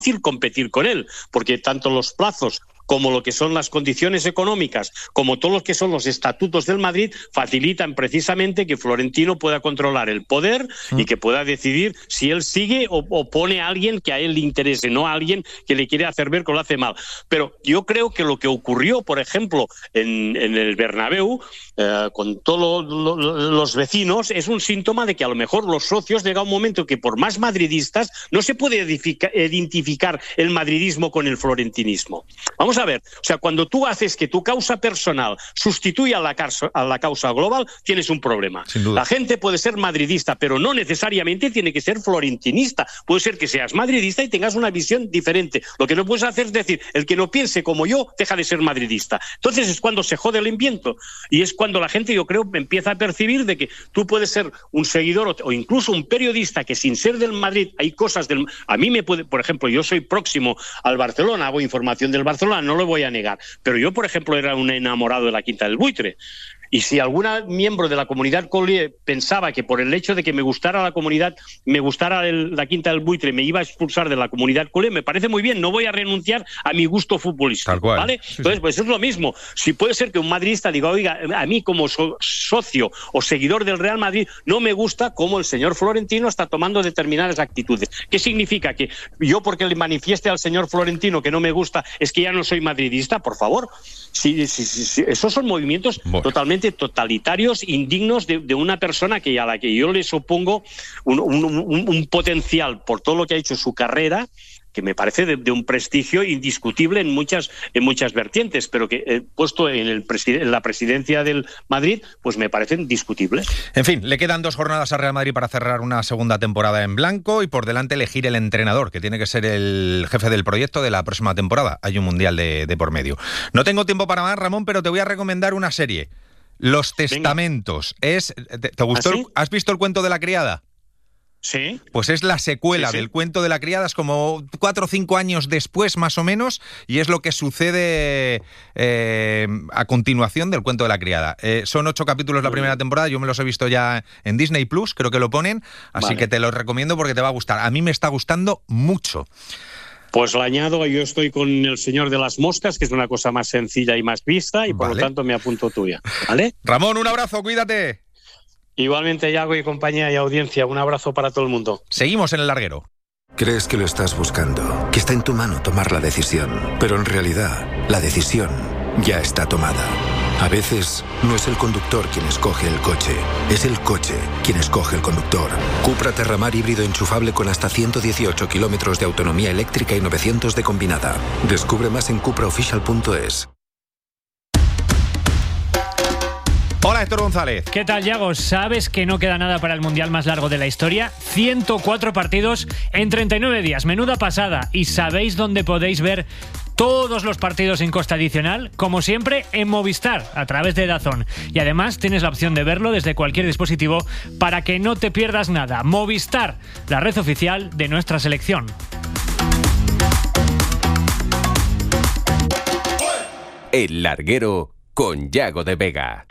competir con él, porque tanto los plazos como lo que son las condiciones económicas, como todo lo que son los estatutos del Madrid, facilitan precisamente que Florentino pueda controlar el poder y que pueda decidir si él sigue o pone a alguien que a él le interese, no a alguien que le quiere hacer ver que lo hace mal. Pero yo creo que lo que ocurrió, por ejemplo, en el Bernabéu, con todos los vecinos, es un síntoma de que a lo mejor los socios llega un momento que por más madridistas no se puede identificar el madridismo con el florentinismo. Vamos a ver, o sea, cuando tú haces que tu causa personal sustituya a la causa global, tienes un problema. Sin duda. La gente puede ser madridista, pero no necesariamente tiene que ser florentinista. Puede ser que seas madridista y tengas una visión diferente. Lo que no puedes hacer es decir, el que no piense como yo, deja de ser madridista. Entonces es cuando se jode el invento. Y es cuando la gente, yo creo, empieza a percibir de que tú puedes ser un seguidor o incluso un periodista que sin ser del Madrid hay cosas del... A mí me puede... Por ejemplo, yo soy próximo al Barcelona, hago información del Barcelona, no lo voy a negar. Pero yo, por ejemplo, era un enamorado de la Quinta del Buitre. Y si algún miembro de la comunidad Collier pensaba que por el hecho de que me gustara la comunidad, me gustara la Quinta del Buitre, me iba a expulsar de la comunidad Collier, me parece muy bien, no voy a renunciar a mi gusto futbolístico. Tal cual. ¿Vale? Sí, Entonces, sí. pues es lo mismo. Si puede ser que un madridista diga, oiga, a mí como socio o seguidor del Real Madrid no me gusta cómo el señor Florentino está tomando determinadas actitudes. ¿Qué significa? Que yo porque le manifieste al señor Florentino que no me gusta es que ya no soy madridista, por favor. Sí, esos son movimientos totalmente totalitarios, indignos de una persona a la que yo les opongo un potencial por todo lo que ha hecho en su carrera, que me parece de un prestigio indiscutible en muchas vertientes, pero que puesto en la presidencia del Madrid, pues me parecen discutibles. En fin, le quedan 2 jornadas a Real Madrid para cerrar una segunda temporada en blanco y por delante elegir el entrenador, que tiene que ser el jefe del proyecto de la próxima temporada. Hay un mundial de por medio. No tengo tiempo para más, Ramón, pero te voy a recomendar una serie. Los Testamentos. ¿Te gustó? ¿Ah, sí? ¿Has visto el cuento de la criada? Sí. Pues es la secuela del cuento de la criada, es como 4 o 5 años después más o menos, y es lo que sucede a continuación del cuento de la criada. Son 8 capítulos la primera temporada, yo me los he visto ya en Disney Plus, creo que lo ponen, así que te los recomiendo porque te va a gustar. A mí me está gustando mucho. Pues lo añado, yo estoy con El Señor de las Moscas, que es una cosa más sencilla y más vista, y por lo tanto me apunto tuya, ¿vale? Ramón, un abrazo, cuídate. Igualmente, Yago y compañía y audiencia, un abrazo para todo el mundo. Seguimos en El Larguero. Crees que lo estás buscando, que está en tu mano tomar la decisión, pero en realidad la decisión ya está tomada. A veces no es el conductor quien escoge el coche, es el coche quien escoge el conductor. Cupra Terramar híbrido enchufable con hasta 118 kilómetros de autonomía eléctrica y 900 de combinada. Descubre más en cupraofficial.es. Hola, Héctor González. ¿Qué tal, Yago? ¿Sabes que no queda nada para el mundial más largo de la historia? 104 partidos en 39 días. Menuda pasada. ¿Y sabéis dónde podéis ver todos los partidos en coste adicional? Como siempre, en Movistar, a través de DAZN. Y además tienes la opción de verlo desde cualquier dispositivo para que no te pierdas nada. Movistar, la red oficial de nuestra selección. El Larguero con Yago de Vega.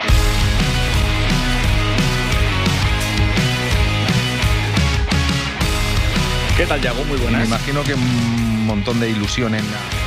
¿Qué tal, Yago? Muy buenas. Me imagino que un montón de ilusión en